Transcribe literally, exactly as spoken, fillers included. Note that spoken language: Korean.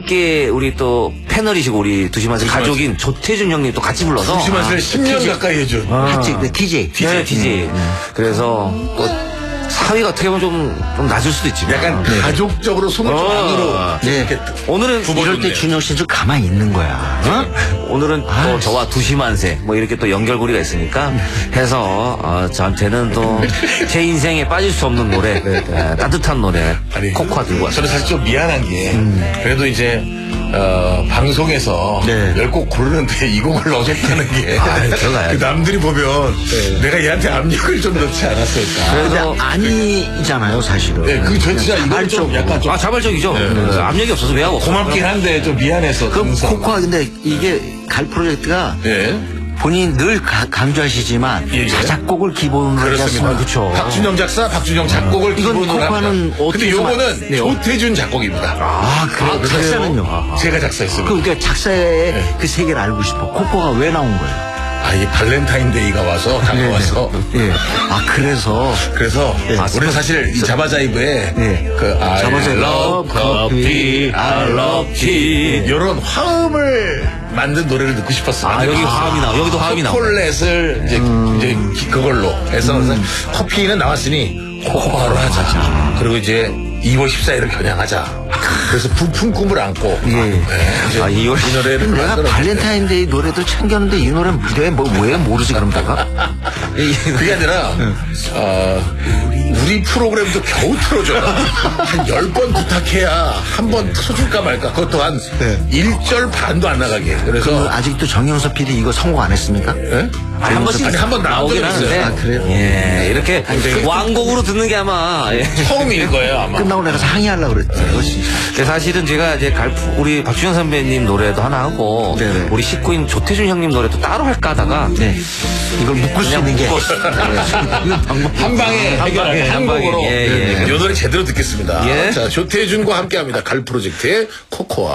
함께 우리 또 패널이시고 우리 두시마스 가족인 조태준 형님 또 같이 불러서 두시마스를 십 년 가까이 해준 같이 그 티제이. 네, 디제이. 그래서 또 사위가 어떻게 보면 좀, 좀 낮을 수도 있지만 약간 네. 가족적으로 손을 좀 안으로 네. 오늘은 이럴 때 준영 씨는 좀 가만히 있는 거야. 어? 오늘은 또 저와 두시만세 뭐 이렇게 또 연결고리가 있으니까 해서 어, 저한테는 또 제 인생에 빠질 수 없는 노래 네, 따뜻한 노래 아니, 코코아 들고 왔어요. 저는 사실 좀 미안한 게 음. 그래도 이제 어, 방송에서 네. 열 곡 고르는데 이 곡을 넣어줬다는 게 아, 그 남들이 보면 네. 내가 얘한테 압력을 좀 넣지 않았을까. 그래서 아니잖아요, 사실은. 네, 그 저 진짜 이건 좀 약간 좀 아 자발적이죠. 네, 네. 압력이 없어서 왜 하고 고맙긴 한데 좀 미안해서. 그럼 코코아 근데 이게 갈 프로젝트가 예. 본인이 늘 가, 강조하시지만 예, 예. 자작곡을 기본으로 그렇습니다. 그렇죠. 박준영 작사, 박준영 작곡을 이건 기본으로 코코아는 합니다. 어떻게 근데 요거는 네. 조태준 작곡입니다. 아, 그래. 아, 작사는요? 제가 작사했습니다. 그러니까 작사의 네. 그 세계를 알고 싶어. 코코아가 왜 나온 거예요? 아, 이게 발렌타인데이가 와서 다가와서. 예. 아, 그래서. 그래서 네. 우리는 사실 이 자바자이브에 네. 그 I 자바자이브. love coffee, I love tea 이런 화음을 만든 노래를 듣고 싶었어요. 아 여기 화음이 나 여기도 화음이 나 초콜릿을 이제 음. 이제 그걸로 해서 음. 커피는 나왔으니 코코아로 하자. 그리고 이제 이월 십사일을 겨냥하자. 그래서 부푼 꿈을 안고 예. 네, 이제 아, 이월 이 노래를 내가 만들었는데. 발렌타인데이 노래도 챙겼는데 이 노래는 왜, 뭐, 왜 모르지 그럼 내가? 그게 아니라 어, 우리 프로그램도 겨우 틀어줘. 한 열 번 부탁해야 한 번 틀어줄까 말까. 그것도 한 일 절 반도 안 나가게. 그래서 그럼 아직도 정영석 피디 이거 성공 안 했습니까? 예? 아니, 한 번씩 아니, 한번 나온 나오긴 적은 하는데 있어요. 아, 그래요? 예 이렇게 굉장히- 왕곡으로 듣는 게 아마 예. 처음일 거예요 아마. 끝나고 내가 항의하려고 그랬어요, 진짜. 근데 사실은 제가 이제 갈프, 우리 박준영 선배님 노래도 하나 하고 네네. 우리 식구인 조태준 형님 노래도 따로 할까 하다가 네. 이걸 묶을 수 있는 게. 한 방에 한 해결하게 방에, 한 한 방에. 곡으로 예, 예. 이 노래 제대로 듣겠습니다. 예. 자 조태준과 함께합니다. 갈 프로젝트의 코코아.